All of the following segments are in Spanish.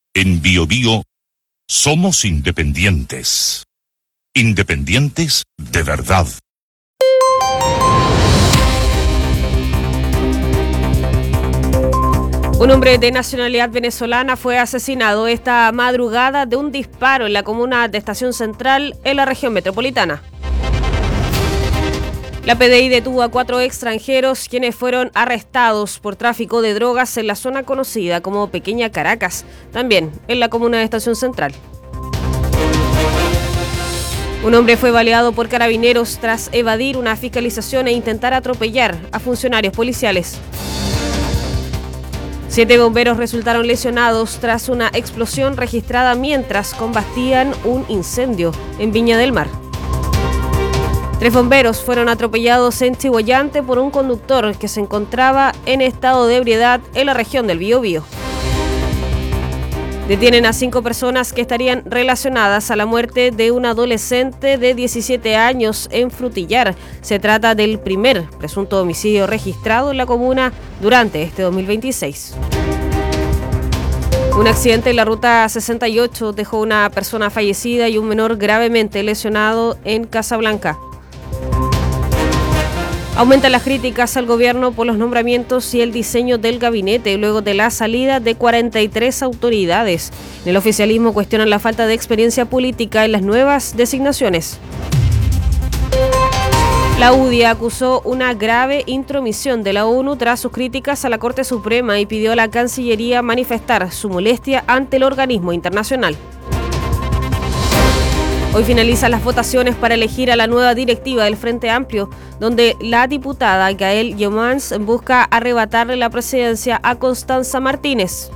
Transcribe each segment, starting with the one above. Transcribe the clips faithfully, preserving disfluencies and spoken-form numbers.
En Bio Bio somos independientes. Independientes de verdad. Un hombre de nacionalidad venezolana fue asesinado esta madrugada de un disparo en la comuna de Estación Central, en la región metropolitana. La P D I detuvo a cuatro extranjeros quienes fueron arrestados por tráfico de drogas en la zona conocida como Pequeña Caracas, también en la comuna de Estación Central. Un hombre fue baleado por carabineros tras evadir una fiscalización e intentar atropellar a funcionarios policiales. Siete bomberos resultaron lesionados tras una explosión registrada mientras combatían un incendio en Viña del Mar. Tres bomberos fueron atropellados en Chihuayante por un conductor que se encontraba en estado de ebriedad en la región del Biobío. Detienen a cinco personas que estarían relacionadas a la muerte de un adolescente de diecisiete años en Frutillar. Se trata del primer presunto homicidio registrado en la comuna durante este dos mil veintiséis. Un accidente en la ruta sesenta y ocho dejó una persona fallecida y un menor gravemente lesionado en Casablanca. Aumentan las críticas al gobierno por los nombramientos y el diseño del gabinete luego de la salida de cuarenta y tres autoridades. En el oficialismo cuestionan la falta de experiencia política en las nuevas designaciones. La U D I acusó una grave intromisión de la ONU tras sus críticas a la Corte Suprema y pidió a la Cancillería manifestar su molestia ante el organismo internacional. Hoy finalizan las votaciones para elegir a la nueva directiva del Frente Amplio, donde la diputada Gael Yeomans busca arrebatarle la presidencia a Constanza Martínez.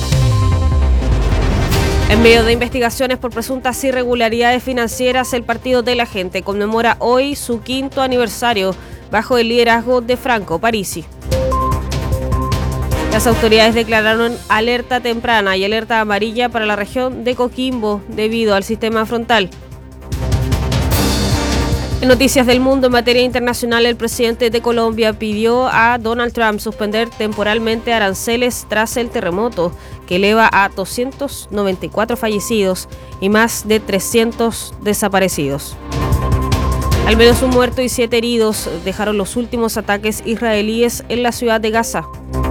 En medio de investigaciones por presuntas irregularidades financieras, el Partido de la Gente conmemora hoy su quinto aniversario bajo el liderazgo de Franco Parisi. Las autoridades declararon alerta temprana y alerta amarilla para la región de Coquimbo debido al sistema frontal. En noticias del mundo, en materia internacional, el presidente de Colombia pidió a Donald Trump suspender temporalmente aranceles tras el terremoto, que eleva a doscientos noventa y cuatro fallecidos y más de trescientos desaparecidos. Al menos un muerto y siete heridos dejaron los últimos ataques israelíes en la ciudad de Gaza.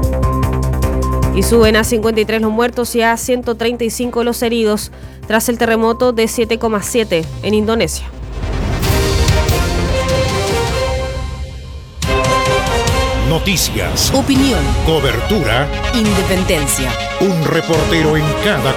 Y suben a cincuenta y tres los muertos y a ciento treinta y cinco los heridos tras el terremoto de siete coma siete en Indonesia. Noticias, opinión, cobertura, independencia. Un reportero en cada